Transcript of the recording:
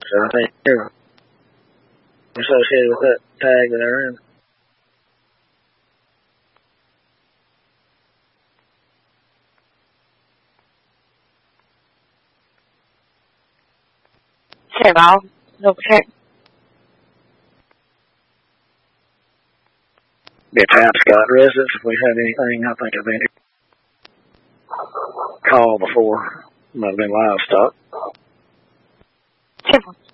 So I think you're associated with that tag there. And khai báo, đâu check. be a Tapscott residence if we have anything. I think I've been call before. Might have been livestock. Check.